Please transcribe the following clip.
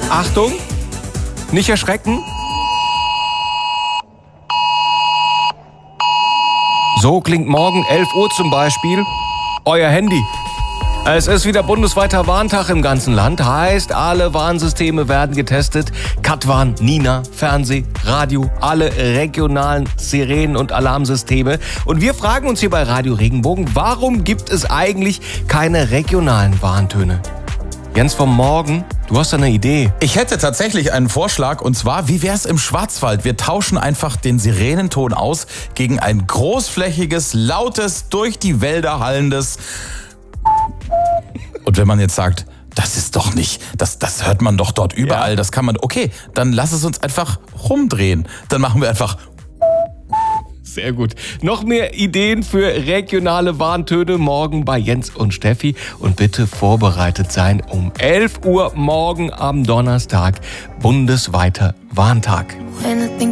Achtung, nicht erschrecken. So klingt morgen 11 Uhr zum Beispiel euer Handy. Es ist wieder bundesweiter Warntag im ganzen Land. Heißt, alle Warnsysteme werden getestet. Katwarn, Nina, Fernseh, Radio, alle regionalen Sirenen- und Alarmsysteme. Und wir fragen uns hier bei Radio Regenbogen, warum gibt es eigentlich keine regionalen Warntöne? Jens vom Morgen, du hast eine Idee. Ich hätte tatsächlich einen Vorschlag, und zwar, wie wär's im Schwarzwald? Wir tauschen einfach den Sirenenton aus gegen ein großflächiges, lautes, durch die Wälder hallendes... Und wenn man jetzt sagt, das ist doch nicht, das hört man doch dort überall, das kann man, okay, dann lass es uns einfach rumdrehen. Dann machen wir einfach... Sehr gut. Noch mehr Ideen für regionale Warntöne morgen bei Jens und Steffi. Und bitte vorbereitet sein, um 11 Uhr morgen am Donnerstag, bundesweiter Warntag.